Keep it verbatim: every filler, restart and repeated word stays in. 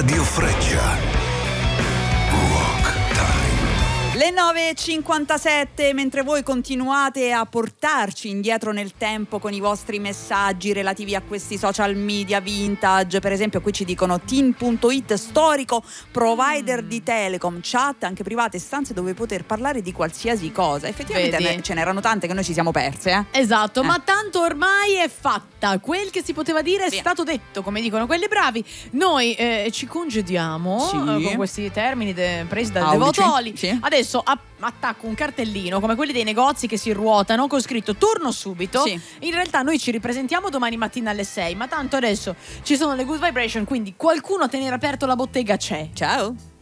Radio Freccia. Rock Time. Le nove e cinquantasette, mentre voi continuate a portarci indietro nel tempo con i vostri messaggi relativi a questi social media vintage. Per esempio qui ci dicono teen punto it, storico provider di Telecom, chat anche private, stanze dove poter parlare di qualsiasi cosa. Effettivamente Vedi? ne- ce n'erano tante che noi ci siamo perse, eh? Esatto, Eh. ma tanto ormai è fatta. Quel che si poteva dire è Via. stato detto, come dicono quelli bravi. Noi eh, ci congediamo Sì. eh, con questi termini de- presi dal Aulici, Devotoli. sì. Adesso a- attacco un cartellino come quelli dei negozi che si ruotano con scritto torno subito. Sì. In realtà noi ci ripresentiamo domani mattina alle sei, ma tanto adesso ci sono le Good Vibration, quindi qualcuno a tenere aperto la bottega c'è. Ciao.